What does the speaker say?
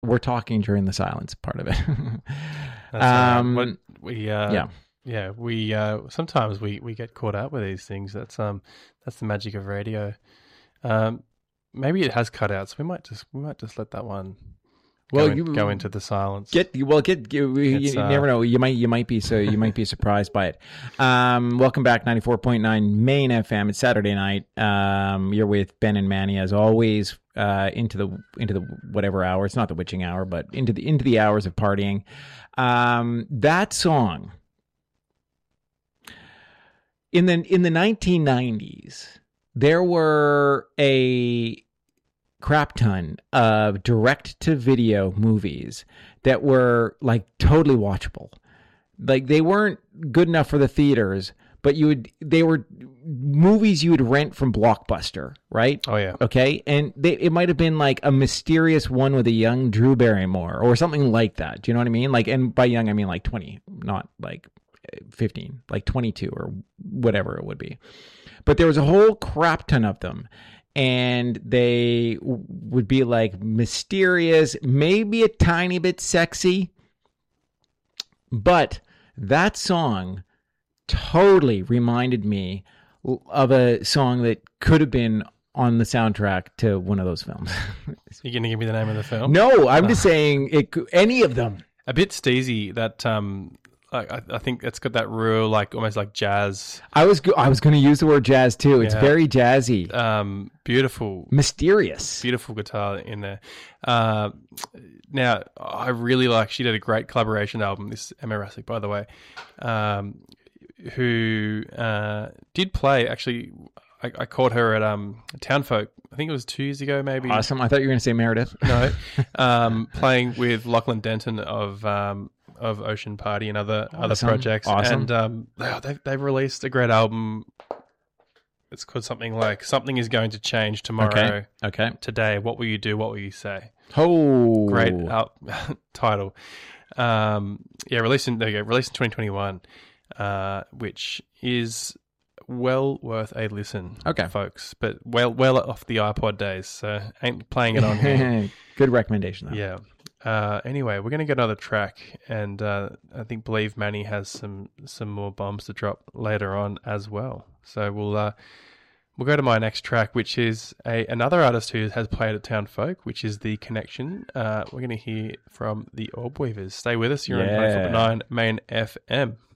we're talking during the silence part of it. But we sometimes we get caught up with these things. That's the magic of radio. Maybe it has cut out, so we might just let that one go into the silence. You never know. You might be surprised by it. Welcome back, 94.9 Main FM. It's Saturday night. You're with Ben and Manny as always. Into the whatever hour. It's not the witching hour, but into the hours of partying. That song in the 1990s, there were a crap ton of direct-to-video movies that were like totally watchable. Like they weren't good enough for the theaters, but they were movies you would rent from Blockbuster, right? Oh yeah. Okay, and it might have been like a mysterious one with a young Drew Barrymore or something like that. Do you know what I mean? Like, and by young I mean like 20, not like 15, like 22 or whatever it would be. But there was a whole crap ton of them. And they would be like mysterious, maybe a tiny bit sexy. But that song totally reminded me of a song that could have been on the soundtrack to one of those films. You're going to give me the name of the film? No, I'm just saying any of them. A bit steezy, that... I think it's got that real, like almost like jazz. I was going to use the word jazz too. It's very jazzy. Beautiful, mysterious, beautiful guitar in there. Now I really like. She did a great collaboration album. This Emma Rassick, by the way, who did play. Actually, I caught her at Townfolk. I think it was 2 years ago, maybe. Awesome. I thought you were going to say Meredith. No, playing with Lachlan Denton of Ocean Party and other projects. Awesome. And they've released a great album. It's called something like "Something Is Going to Change Tomorrow." Okay. Today, what will you do? What will you say? Oh, great title. Released in 2021, which is well worth a listen. Okay, folks, but well off the iPod days, so ain't playing it on here. Good recommendation, though. Yeah. Anyway, we're going to get another track, and I think Believe Manny has some more bombs to drop later on as well. So we'll go to my next track, which is another artist who has played at Townfolk, which is The Connection. We're going to hear from the Orb Weavers. Stay with us. You're on 94.9 Main FM.